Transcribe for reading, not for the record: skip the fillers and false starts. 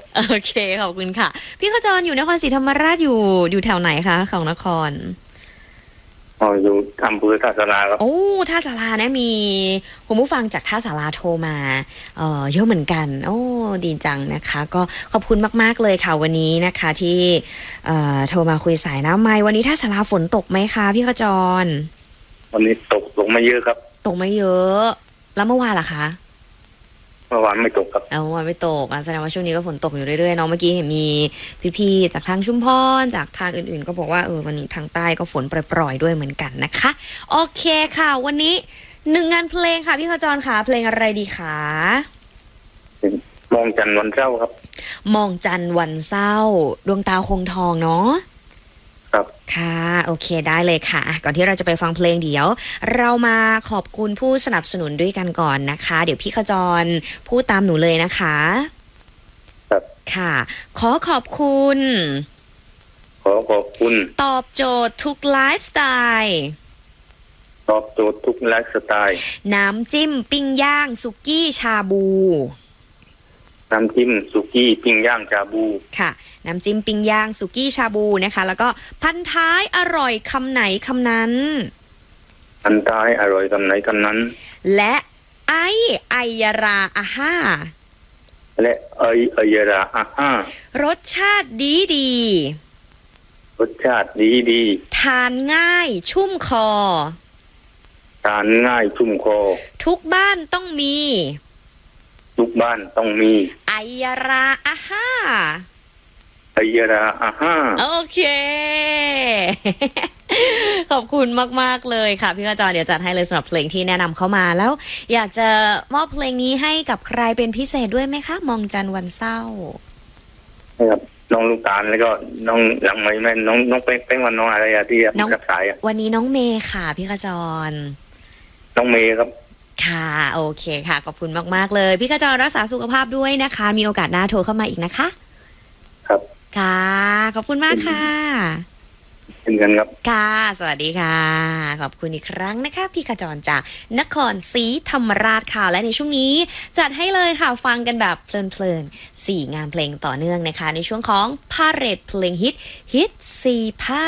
โอเคขอบคุณค่ะพี่ขจรอยู่นครศรีธรรมราชอยู่แถวไหนคะของนครอ๋ออยู่อำเภอท่าสาราครับโอ้ท่าสารานะมีคุณผู้ฟังจากท่าสาราโทรมาเยอะเหมือนกันโอ้ดีจังนะคะก็ขอบคุณมากๆเลยค่ะวันนี้นะคะที่โทรมาคุยสายน้ำไม้วันนี้ท่าสาราฝนตกไหมคะพี่ขจรวันนี้ตกลงไม่เยอะครับตกไม่เยอะแล้วเมื่อวานล่ะคะเมื่อวานไม่ตกครับเอาวันไม่ตกแสดงว่าช่วงนี้ก็ฝนตกอยู่เรื่อยๆเนาะเมื่อกี้เห็นมีพี่ๆจากทางชุมพรจากทางอื่นๆก็บอกว่าวันนี้ทางใต้ก็ฝนปล่อยๆด้วยเหมือนกันนะคะโอเคค่ะวันนี้หนึ่งงานเพลงค่ะพี่ขจรค่ะเพลงอะไรดีคะมองจันทร์วันเช้าครับมองจันทร์วันเศร้าดวงตาคงทองเนาะครับค่ะโอเคได้เลยค่ะก่อนที่เราจะไปฟังเพลงเดี๋ยวเรามาขอบคุณผู้สนับสนุนด้วยกันก่อนนะคะเดี๋ยวพี่ขจรพูดตามหนูเลยนะคะครับค่ะขอบคุณขอบคุณตอบโจทย์ทุกไลฟ์สไตล์ตอบโจทย์ทุกไลฟ์สไตล์น้ำจิ้มปิ้งย่างสุกี้ชาบูน้ำจิ้มสุกี้ปิ้งย่างชาบูค่ะน้ำจิ้มปิ้งย่างสุกี้ชาบูนะคะแล้วก็พันท้ายอร่อยคำไหนคำนั้นอันท้ายอร่อยคำไหนคำนั้นและไอยาราอาห้าและเอยราอาห้ารสชาติดีรสชาติดีดีทานง่ายชุ่มคอทานง่ายชุ่มคอทุกบ้านต้องมีทุกบ้านต้องมีไอยาราอาห้าเอยราอาห้าโอเค ขอบคุณมากๆเลยค่ะพี่กระจรเดี๋ยวจัดให้เลยสำหรับเพลงที่แนะนำเข้ามาแล้วอยากจะมอบเพลงนี้ให้กับใครเป็นพิเศษด้วยไหมคะมองจันทร์วันเศร้าครับน้องลูกตาลแล้วก็น้องหลังไหมแม่น้องเป้งวันน้องอะไรอะที่รับสายอะวันนี้น้องเมย์ค่ะพี่กระจรน้องเมย์ครับค่ะโอเคค่ะขอบคุณมากๆเลยพี่กระจรรักษาสุขภาพด้วยนะคะมีโอกาสหน้าโทรเข้ามาอีกนะคะครับค่ะขอบคุณมากค่ะเป็นกันครับค่ะสวัสดีค่ะขอบคุณอีกครั้งนะคะพี่ขจรจากนครศรีธรรมราชค่ะและในช่วงนี้จัดให้เลยค่ะฟังกันแบบเพลินๆ4 งานเพลงต่อเนื่องนะคะในช่วงของพาเหรดเพลงฮิต4 ภาค